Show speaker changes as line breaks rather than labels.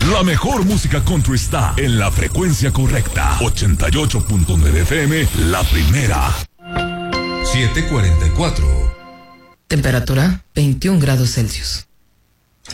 La mejor música country está en la frecuencia correcta. 88.9 FM, la primera.
7:44.
Temperatura 21 grados Celsius.